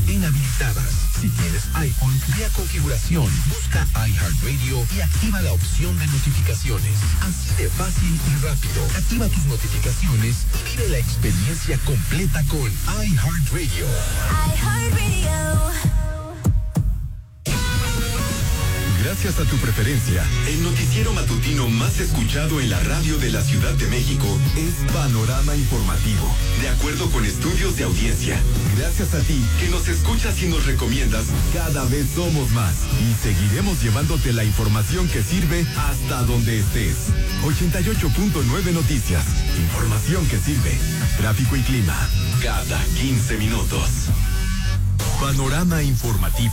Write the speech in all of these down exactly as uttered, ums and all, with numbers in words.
inhabilitadas. Si tienes iPhone, ve a configuración, busca iHeartRadio y activa la opción de notificaciones. Así de fácil y rápido. Activa tus notificaciones y vive la experiencia completa con iHeartRadio. iHeartRadio. Gracias a tu preferencia, el noticiero matutino más escuchado en la radio de la Ciudad de México es Panorama Informativo, de acuerdo con estudios de audiencia. Gracias a ti, que nos escuchas y nos recomiendas, cada vez somos más y seguiremos llevándote la información que sirve hasta donde estés. ochenta y ocho punto nueve Noticias, información que sirve. Tráfico y clima, cada quince minutos. Panorama Informativo.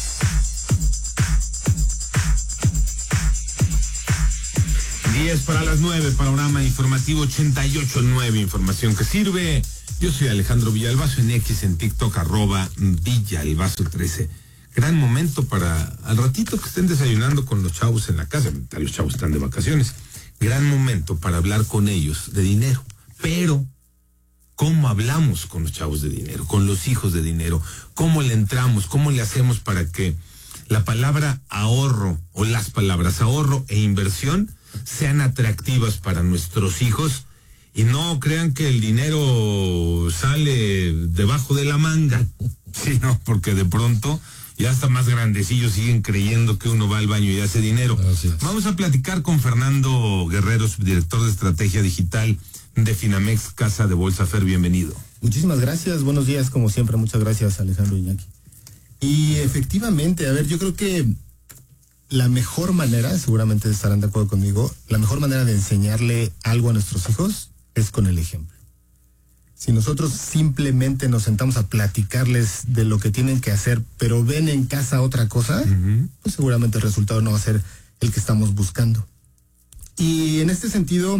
diez para las nueve, Panorama Informativo ochenta y ocho punto nueve, información que sirve. Yo soy Alejandro Villalbazo, en X, en TikTok, arroba Villalbazo trece. Gran momento para, al ratito que estén desayunando con los chavos en la casa, los chavos están de vacaciones, gran momento para hablar con ellos de dinero. Pero, ¿cómo hablamos con los chavos de dinero, con los hijos de dinero? ¿Cómo le entramos? ¿Cómo le hacemos para que la palabra ahorro, o las palabras ahorro e inversión, sean atractivas para nuestros hijos y no crean que el dinero sale debajo de la manga? Sí, no, porque de pronto ya hasta más grandecillos siguen creyendo que uno va al baño y hace dinero. Vamos a platicar con Fernando Guerrero, subdirector de Estrategia Digital de Finamex Casa de Bolsa. Fer, bienvenido. Muchísimas gracias, buenos días, como siempre, muchas gracias, Alejandro Iñaki. Y efectivamente, a ver, yo creo que la mejor manera, seguramente estarán de acuerdo conmigo, la mejor manera de enseñarle algo a nuestros hijos es con el ejemplo. Si nosotros simplemente nos sentamos a platicarles de lo que tienen que hacer, pero ven en casa otra cosa, uh-huh. pues seguramente el resultado no va a ser el que estamos buscando. Y en este sentido,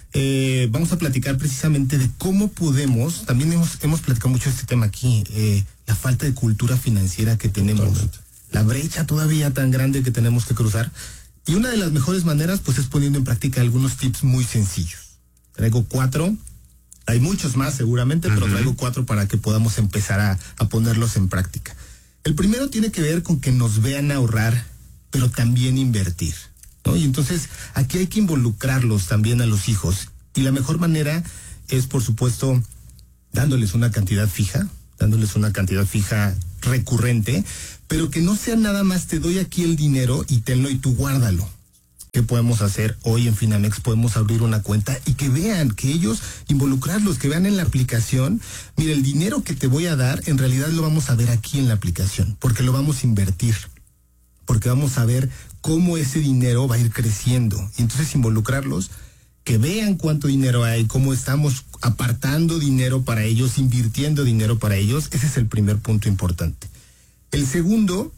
eh, vamos a platicar precisamente de cómo podemos, también hemos, hemos platicado mucho este tema aquí, eh, la falta de cultura financiera que tenemos. Totalmente. La brecha todavía tan grande que tenemos que cruzar. Y una de las mejores maneras, pues, es poniendo en práctica algunos tips muy sencillos. Traigo cuatro, hay muchos más seguramente, uh-huh. pero traigo cuatro para que podamos empezar a, a ponerlos en práctica. El primero tiene que ver con que nos vean ahorrar, pero también invertir, ¿no? Y entonces, aquí hay que involucrarlos también a los hijos. Y la mejor manera es, por supuesto, dándoles una cantidad fija, dándoles una cantidad fija recurrente, pero que no sea nada más te doy aquí el dinero y tenlo y tú guárdalo. ¿Qué podemos hacer hoy en Finamex? Podemos abrir una cuenta y que vean, que ellos involucrarlos, que vean en la aplicación, mira, el dinero que te voy a dar, en realidad lo vamos a ver aquí en la aplicación, porque lo vamos a invertir, porque vamos a ver cómo ese dinero va a ir creciendo. Y entonces involucrarlos, que vean cuánto dinero hay, cómo estamos apartando dinero para ellos, invirtiendo dinero para ellos. Ese es el primer punto importante. El segundo,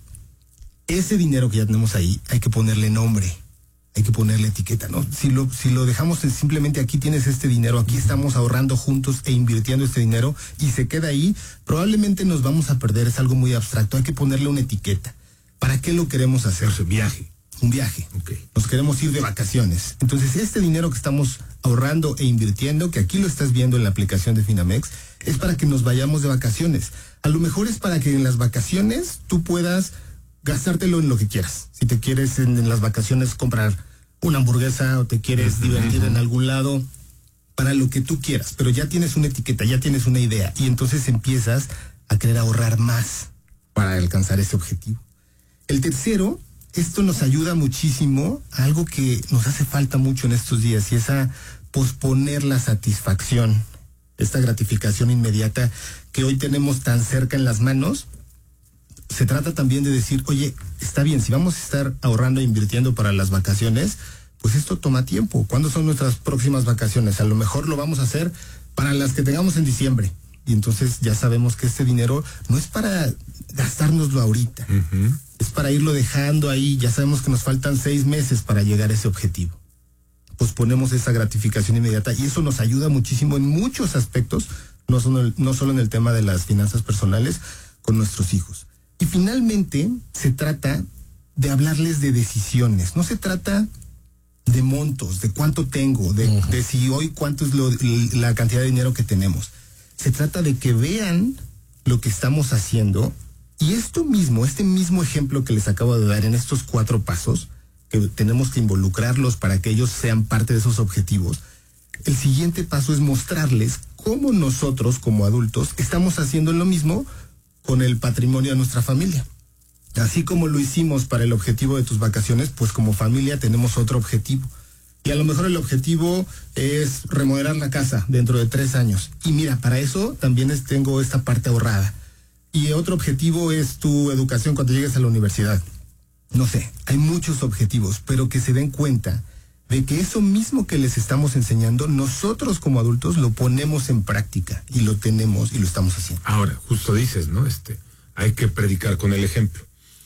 ese dinero que ya tenemos ahí, hay que ponerle nombre, hay que ponerle etiqueta, ¿no? Si lo, si lo dejamos en simplemente aquí tienes este dinero, aquí estamos ahorrando juntos e invirtiendo este dinero y se queda ahí, probablemente nos vamos a perder, es algo muy abstracto, hay que ponerle una etiqueta. ¿Para qué lo queremos hacer? Ese viaje. Un viaje. Okay. Nos queremos ir de vacaciones. Entonces, este dinero que estamos ahorrando e invirtiendo, que aquí lo estás viendo en la aplicación de Finamex, es para que nos vayamos de vacaciones. A lo mejor es para que en las vacaciones tú puedas gastártelo en lo que quieras. Si te quieres en, en las vacaciones comprar una hamburguesa o te quieres uh-huh. divertir en algún lado, para lo que tú quieras, pero ya tienes una etiqueta, ya tienes una idea y entonces empiezas a querer ahorrar más para alcanzar ese objetivo. El tercero, esto nos ayuda muchísimo a algo que nos hace falta mucho en estos días y es a posponer la satisfacción, esta gratificación inmediata que hoy tenemos tan cerca en las manos. Se trata también de decir, oye, está bien, si vamos a estar ahorrando e invirtiendo para las vacaciones, pues esto toma tiempo. ¿Cuándo son nuestras próximas vacaciones? A lo mejor lo vamos a hacer para las que tengamos en diciembre. Y entonces ya sabemos que este dinero no es para gastárnoslo ahorita. Uh-huh. Es para irlo dejando ahí. Ya sabemos que nos faltan seis meses para llegar a ese objetivo. Pues ponemos esa gratificación inmediata y eso nos ayuda muchísimo en muchos aspectos, no solo, no solo en el tema de las finanzas personales con nuestros hijos. Y finalmente se trata de hablarles de decisiones. No se trata de montos, de cuánto tengo, de, uh-huh. de si hoy cuánto es lo, la cantidad de dinero que tenemos. Se trata de que vean lo que estamos haciendo Y esto mismo, este mismo ejemplo que les acabo de dar en estos cuatro pasos, que tenemos que involucrarlos para que ellos sean parte de esos objetivos, el siguiente paso es mostrarles cómo nosotros como adultos estamos haciendo lo mismo con el patrimonio de nuestra familia. Así como lo hicimos para el objetivo de tus vacaciones, pues como familia tenemos otro objetivo. Y a lo mejor el objetivo es remodelar la casa dentro de tres años. Y mira, para eso también es, tengo esta parte ahorrada. Y otro objetivo es tu educación cuando llegues a la universidad. No sé, hay muchos objetivos, pero que se den cuenta de que eso mismo que les estamos enseñando, nosotros como adultos lo ponemos en práctica y lo tenemos y lo estamos haciendo. Ahora, justo dices, ¿no? Este, hay que predicar con el ejemplo.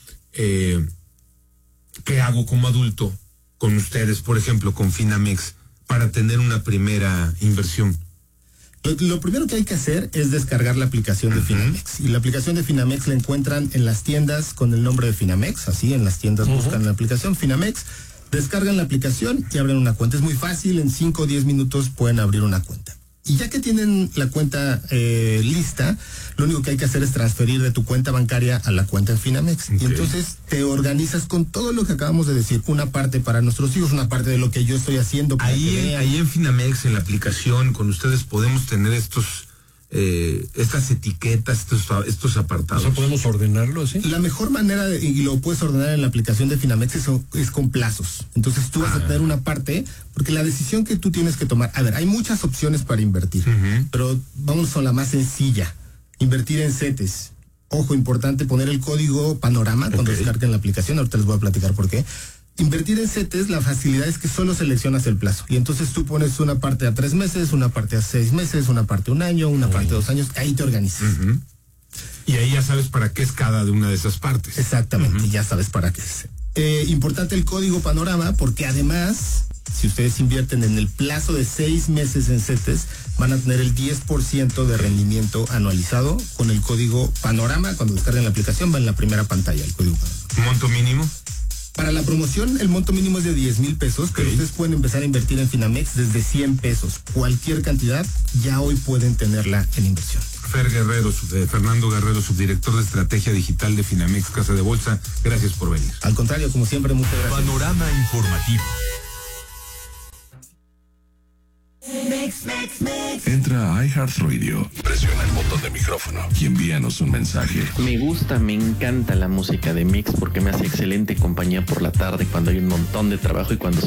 Eh, ¿Qué hago como adulto con ustedes, por ejemplo, con Finamex, para tener una primera inversión? Lo, lo primero que hay que hacer es descargar la aplicación de Finamex. Y la aplicación de Finamex la encuentran en las tiendas con el nombre de Finamex. Así, en las tiendas uh-huh. buscan la aplicación Finamex, descargan la aplicación y abren una cuenta. Es muy fácil, en cinco o diez minutos pueden abrir una cuenta. Y ya que tienen la cuenta eh, lista, lo único que hay que hacer es transferir de tu cuenta bancaria a la cuenta de Finamex. Okay. Y entonces te organizas con todo lo que acabamos de decir. Una parte para nuestros hijos, una parte de lo que yo estoy haciendo. Para ahí, que en, ahí en Finamex, en la aplicación, con ustedes podemos tener estos... Eh, estas etiquetas, estos, estos apartados. O sea, ¿podemos ordenarlo así? La mejor manera, de, y lo puedes ordenar en la aplicación de Finamex, es, es con plazos. Entonces tú vas ah. a tener una parte, porque la decisión que tú tienes que tomar, a ver, hay muchas opciones para invertir, uh-huh. pero vamos a la más sencilla, invertir en CETES. Ojo, importante poner el código Panorama okay. cuando descarguen la aplicación, ahorita les voy a platicar por qué. Invertir en CETES, la facilidad es que solo seleccionas el plazo. Y entonces tú pones una parte a tres meses, una parte a seis meses, una parte a un año, una uh-huh. parte a dos años. Ahí te organizas. Uh-huh. Y ahí ya sabes para qué es cada una de esas partes. Exactamente, uh-huh. ya sabes para qué es. Eh, importante el código Panorama, porque además, si ustedes invierten en el plazo de seis meses en CETES, van a tener el diez por ciento de rendimiento anualizado con el código Panorama. Cuando descarguen la aplicación va en la primera pantalla el código Panorama. ¿Monto mínimo? Para la promoción, el monto mínimo es de diez mil pesos, okay. pero ustedes pueden empezar a invertir en Finamex desde cien pesos. Cualquier cantidad, ya hoy pueden tenerla en inversión. Fer Guerrero, eh, Fernando Guerrero, subdirector de Estrategia Digital de Finamex, Casa de Bolsa, gracias por venir. Al contrario, como siempre, muchas gracias. Panorama informativo. Mix, mix, mix. Entra a iHeartRadio, presiona el botón de micrófono y envíanos un mensaje. Me gusta, me encanta la música de Mix porque me hace excelente compañía por la tarde cuando hay un montón de trabajo y cuando